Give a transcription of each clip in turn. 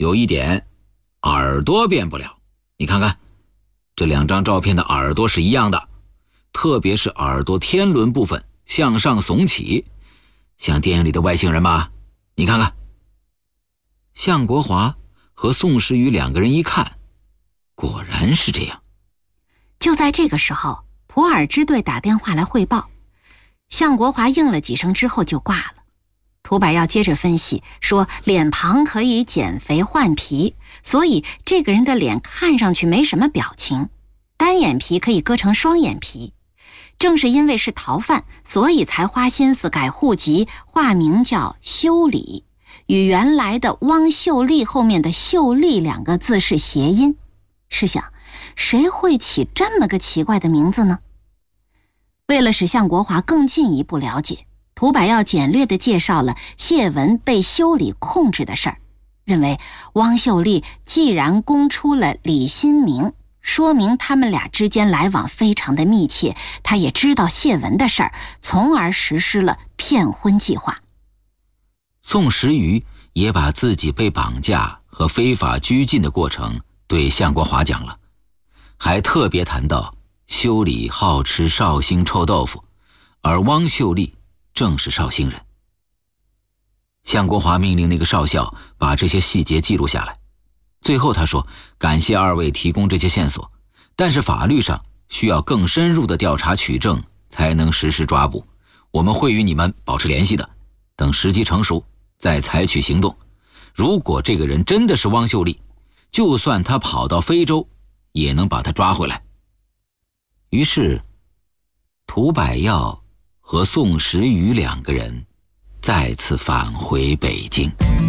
有一点，耳朵变不了。你看看，这2张照片的耳朵是一样的，特别是耳朵天轮部分向上耸起，像电影里的外星人吧？你看看。向国华和宋时瑜2个人一看，果然是这样。 就在这个时候，普洱支队打电话来汇报，向国华应了几声之后就挂了。涂百耀接着分析说，脸庞可以减肥换皮，所以这个人的脸看上去没什么表情，单眼皮可以割成双眼皮。正是因为是逃犯，所以才花心思改户籍，化名叫修理，与原来的汪秀丽后面的秀丽2个字是谐音。试想，谁会起这么个奇怪的名字呢？为了使向国华更进一步了解，涂百耀简略地介绍了谢文被修理控制的事儿，认为汪秀丽既然供出了李新明，说明他们俩之间来往非常的密切，他也知道谢文的事儿，从而实施了骗婚计划。 宋时瑜也把自己被绑架和非法拘禁的过程对向国华讲了，还特别谈到修理好吃绍兴臭豆腐，而汪秀丽正是绍兴人。向国华命令那个少校把这些细节记录下来。最后他说，感谢2位提供这些线索，但是法律上需要更深入的调查取证才能实施抓捕，我们会与你们保持联系的，等时机成熟再采取行动。如果这个人真的是汪秀丽，就算他跑到非洲也能把他抓回来。于是涂百耀和宋时瑜2个人再次返回北京。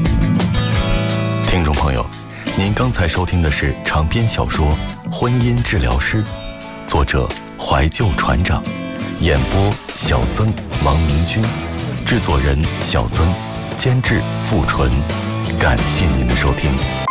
听众朋友，您刚才收听的是长篇小说《婚姻治疗师》，作者怀旧船长，演播小曾、王明君，制作人小曾，监制付纯。感谢您的收听。